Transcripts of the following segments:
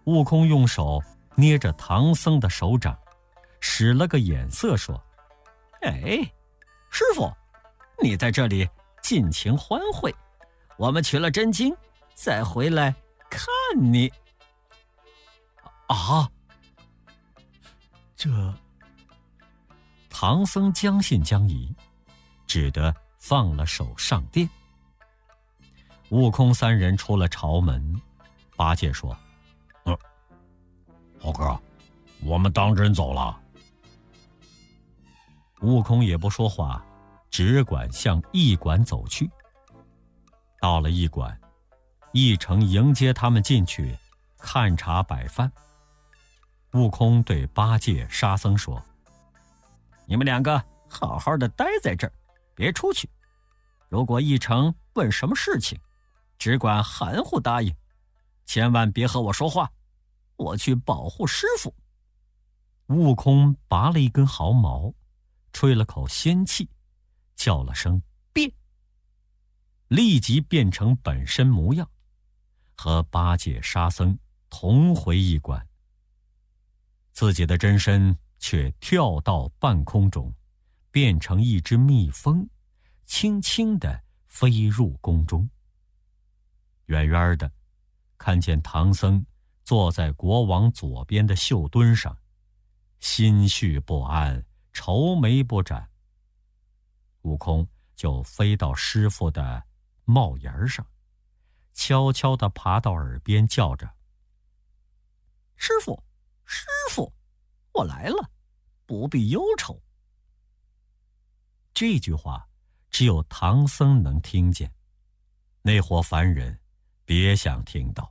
悟空用手捏着唐僧的手掌，使了个眼色说：哎，师傅，你在这里尽情欢会，我们取了真经再回来看你。啊，这……唐僧将信将疑，只得放了手上殿。悟空三人出了朝门，八戒说： 猴哥，我们当真走了。 悟空也不说话，只管向驿馆走去。到了驿馆，驿丞迎接他们进去，看茶摆饭。悟空对八戒、沙僧说：你们两个好好的待在这儿，别出去。如果驿丞问什么事情，只管含糊答应，千万别和我说话，我去保护师傅。悟空拔了一根毫毛，吹了口仙气，叫了声变，立即变成本身模样，和八戒、沙僧同回驿馆。自己的真身却跳到半空中，变成一只蜜蜂，轻轻地飞入宫中。远远的看见唐僧坐在国王左边的绣墩上，心绪不安，愁眉不展。悟空就飞到师傅的帽檐上，悄悄地爬到耳边叫着：师傅，师傅，我来了，不必忧愁。这句话只有唐僧能听见，那伙凡人别想听到。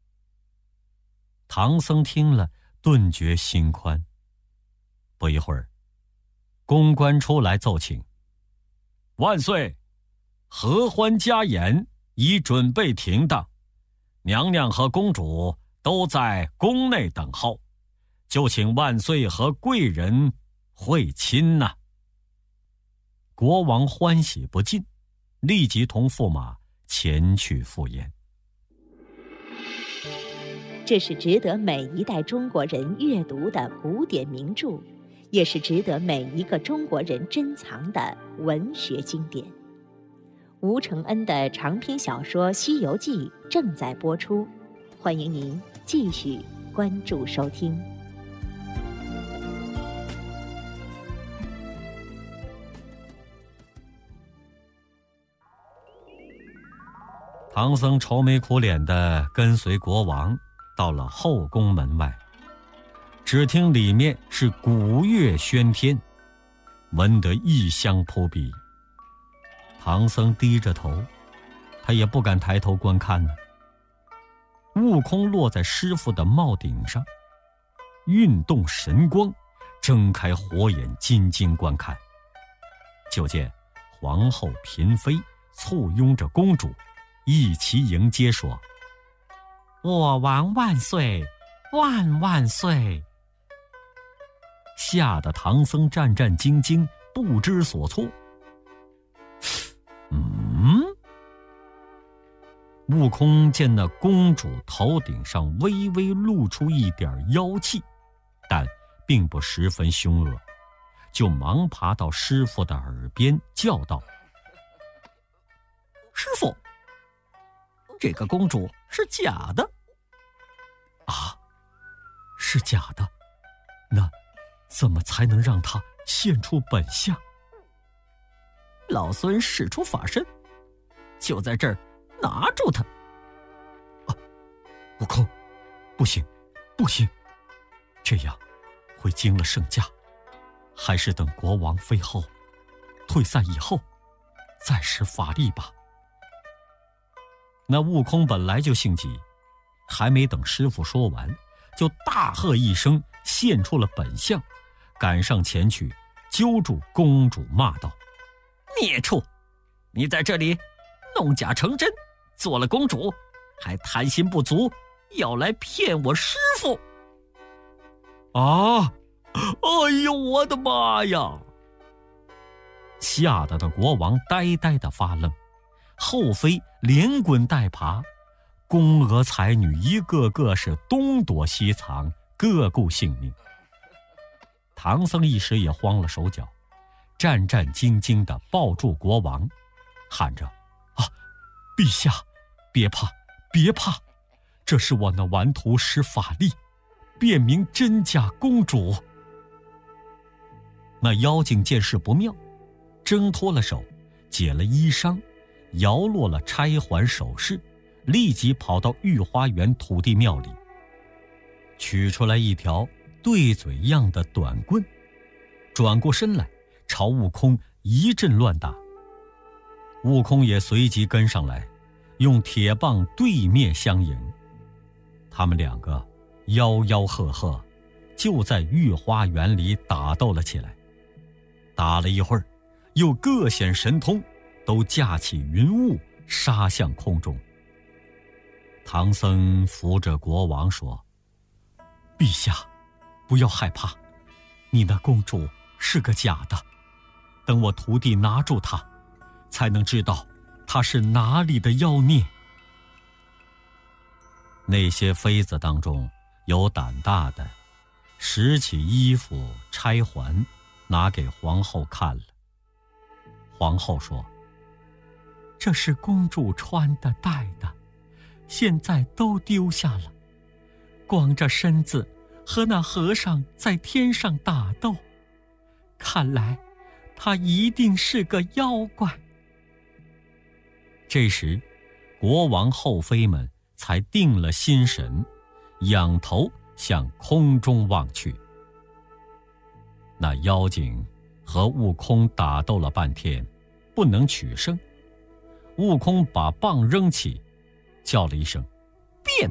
唐僧听了，顿觉心宽。不一会儿，公关出来奏请：万岁，合欢家宴已准备停当，娘娘和公主都在宫内等候，就请万岁和贵人会亲呐。国王欢喜不尽，立即同驸马前去赴宴。 这是值得每一代中国人阅读的古典名著，也是值得每一个中国人珍藏的文学经典。吴承恩的长篇小说《西游记》正在播出，欢迎您继续关注收听。 唐僧愁眉苦脸地跟随国王到了后宫门外，只听里面是鼓乐喧天，闻得异香扑鼻。唐僧低着头，他也不敢抬头观看呢。悟空落在师傅的帽顶上，运动神光，睁开火眼金睛观看，就见皇后嫔妃簇拥着公主一齐迎接，说：我王万岁，万万岁！吓得唐僧战战兢兢，不知所措。悟空见那公主头顶上微微露出一点妖气，但并不十分凶恶，就忙爬到师傅的耳边叫道：师傅，这个公主是假的。啊，是假的？那怎么才能让她现出本相？老孙使出法身，就在这儿拿住她。悟空，不行，不行，这样会惊了圣驾，还是等国王妃后退散以后再使法力吧。那悟空本来就性急，还没等师傅说完，就大喝一声，现出了本相，赶上前去揪住公主，骂道：孽畜，你在这里弄假成真，做了公主，还贪心不足，要来骗我师傅！啊！哎呦，我的妈呀！吓得那国王呆呆地发愣，后妃连滚带爬， 宫娥才女一个个是东躲西藏，各顾性命。唐僧一时也慌了手脚，战战兢兢地抱住国王，喊着：“啊，陛下，别怕，别怕，这是我那顽徒使法力，辨明真假公主。”那妖精见势不妙，挣脱了手，解了衣裳，摇落了钗环首饰，立即跑到御花园土地庙里，取出来一条对嘴样的短棍，转过身来朝悟空一阵乱打。悟空也随即跟上来，用铁棒对面相迎。他们两个吆吆喝喝，就在御花园里打斗了起来。打了一会儿，又各显神通，都架起云雾杀向空中。唐僧扶着国王说：“陛下，不要害怕，你那公主是个假的，等我徒弟拿住她，才能知道她是哪里的妖孽。”那些妃子当中有胆大的，拾起衣服钗环拿给皇后看了。皇后说：“这是公主穿的戴的，现在都丢下了，光着身子和那和尚在天上打斗，看来他一定是个妖怪。”这时国王后妃们才定了心神，仰头向空中望去。那妖精和悟空打斗了半天，不能取胜。悟空把棒扔起，叫了一声“变”，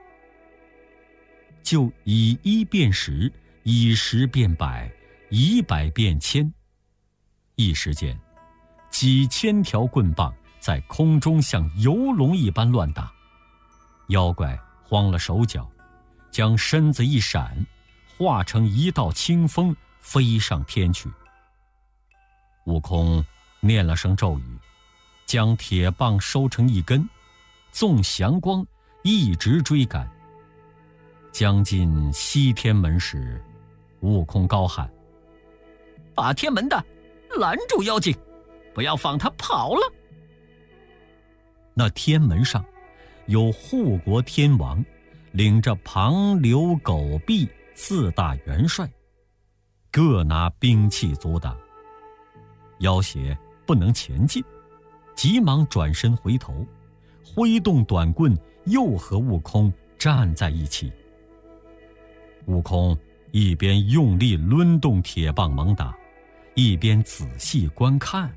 就以一变十，以十变百，以百变千。一时间，几千条棍棒在空中像游龙一般乱打。妖怪慌了手脚，将身子一闪，化成一道清风飞上天去。悟空念了声咒语，将铁棒收成一根，纵祥光一直追赶。将近西天门时，悟空高喊：“把天门的拦住妖精，不要放他跑了！”那天门上有护国天王领着庞刘狗毕四大元帅，各拿兵器阻挡。妖邪不能前进，急忙转身回头，挥动短棍又和悟空站在一起。悟空一边用力抡动铁棒猛打，一边仔细观看，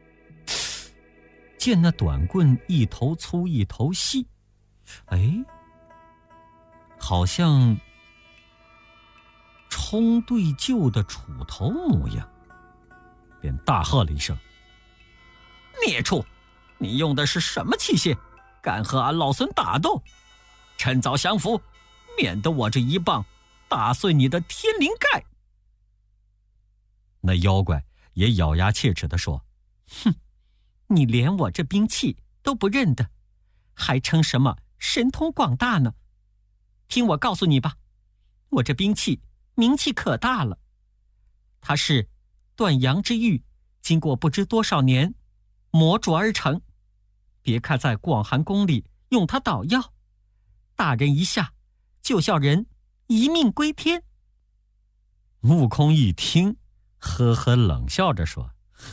见那短棍一头粗一头细，好像冲对臼的杵头模样，便大喝了一声：“孽畜，你用的是什么器械，敢和俺老孙打斗？趁早降服，免得我这一棒打碎你的天灵盖！”那妖怪也咬牙切齿地说：“哼，你连我这兵器都不认得，还称什么神通广大呢？听我告诉你吧，我这兵器名气可大了，它是断阳之玉，经过不知多少年磨琢而成。别看在广寒宫里用它捣药，打人一下就叫人一命归天。”悟空一听，呵呵冷笑着说：“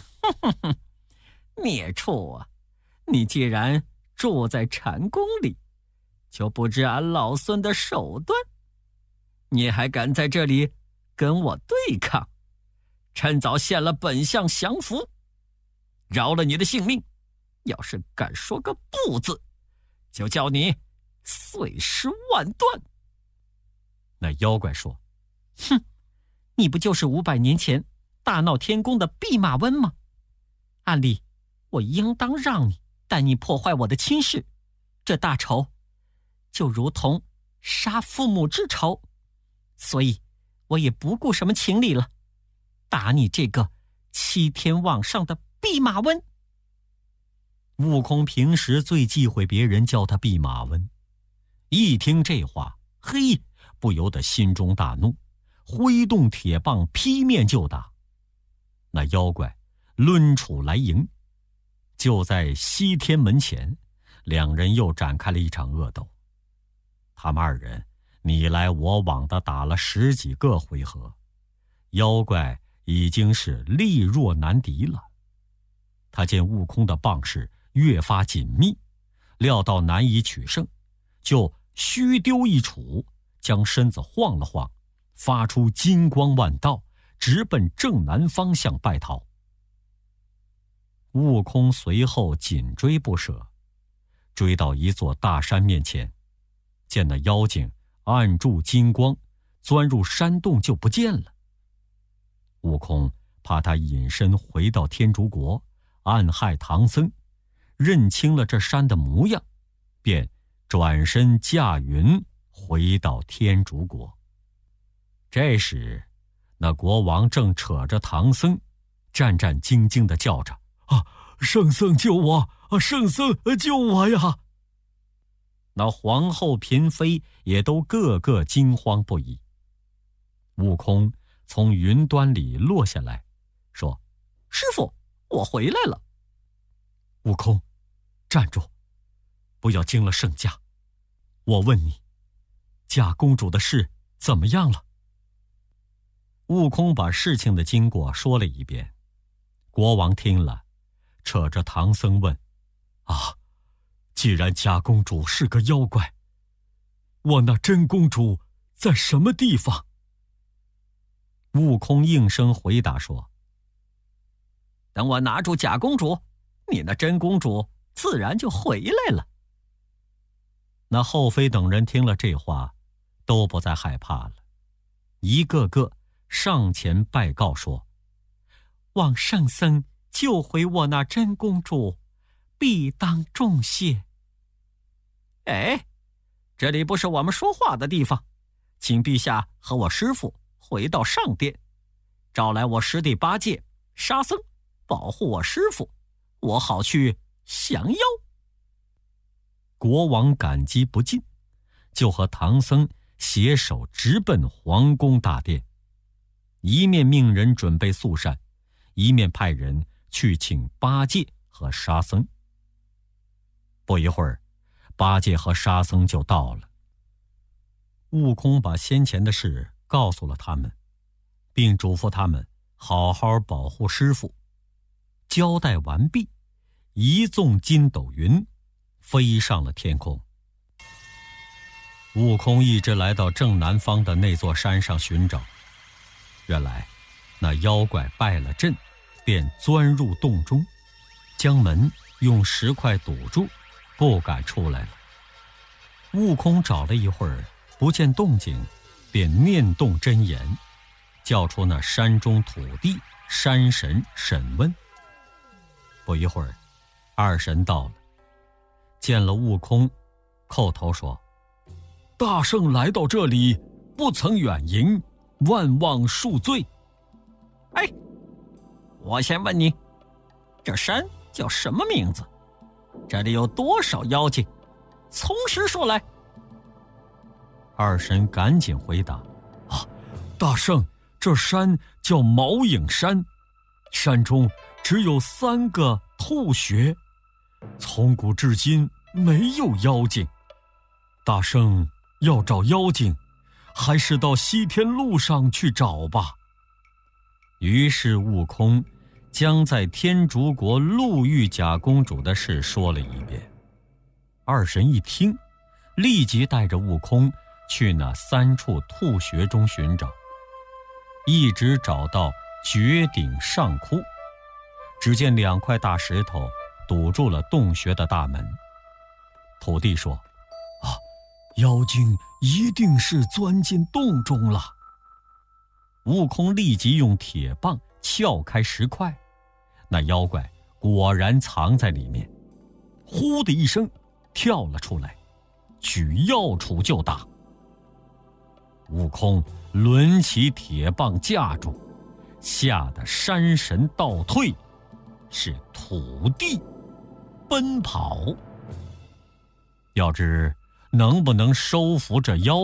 孽畜啊，你既然住在禅宫里，就不知俺老孙的手段，你还敢在这里跟我对抗？趁早现了本相降服，饶了你的性命。要是敢说个不字，就叫你碎尸万段。”那妖怪说：“哼，你不就是500年前大闹天宫的弼马温吗？按理我应当让你，但你破坏我的亲事，这大仇就如同杀父母之仇，所以我也不顾什么情理了，打你这个7天往上的弼马温。”悟空平时最忌讳别人叫他弼马温， 一听这话，嘿，不由得心中大怒，挥动铁棒劈面就打。那妖怪抡杵来迎，就在西天门前，两人又展开了一场恶斗。他们二人你来我往的打了10几个回合，妖怪已经是力弱难敌了。他见悟空的棒势越发紧密，料到难以取胜，就虚丢一杵，将身子晃了晃，发出金光万道，直奔正南方向败逃。悟空随后紧追不舍，追到一座大山面前，见那妖精按住金光，钻入山洞就不见了。悟空怕他隐身回到天竺国，暗害唐僧，认清了这山的模样，便转身驾云回到天竺国。这时，那国王正扯着唐僧，战战兢兢地叫着：“圣僧救我！圣僧救我呀！”那皇后嫔妃也都个个惊慌不已。悟空从云端里落下来，说：“师父，我回来了。”悟空，站住，不要惊了圣驾。我问你，假公主的事怎么样了？悟空把事情的经过说了一遍。国王听了，扯着唐僧问：“既然假公主是个妖怪，我那真公主在什么地方？”悟空应声回答说：“等我拿住假公主，你那真公主自然就回来了。”那后妃等人听了这话，都不再害怕了，一个个上前拜告说：“望圣僧救回我那真公主，必当重谢。”哎，这里不是我们说话的地方，请陛下和我师父回到上殿，找来我师弟八戒、沙僧，保护我师父，我好去降妖。国王感激不尽，就和唐僧携手直奔皇宫大殿，一面命人准备素膳，一面派人去请八戒和沙僧。不一会儿，八戒和沙僧就到了。悟空把先前的事告诉了他们，并嘱咐他们好好保护师父。交代完毕，一纵筋斗云，飞上了天空。悟空一直来到正南方的那座山上寻找，原来那妖怪败了阵，便钻入洞中，将门用石块堵住，不敢出来了。悟空找了一会儿，不见动静，便念动真言，叫出那山中土地山神审问。不一会儿，二神到了，见了悟空，叩头说：“大圣来到这里，不曾远迎，万望恕罪。”哎，我先问你，这山叫什么名字？这里有多少妖精？从实说来。二神赶紧回答：“大圣，这山叫毛影山，山中只有3个兔穴，从古至今没有妖精。大圣要找妖精，还是到西天路上去找吧。”于是悟空将在天竺国路遇假公主的事说了一遍。二神一听，立即带着悟空去那3处兔穴中寻找，一直找到绝顶上窟。只见2块大石头堵住了洞穴的大门。土地说：“妖精一定是钻进洞中了。”悟空立即用铁棒撬开石块，那妖怪果然藏在里面，呼的一声跳了出来，举药杵就打。悟空抡起铁棒架住，吓得山神倒退，是土地奔跑。要知能不能收服这妖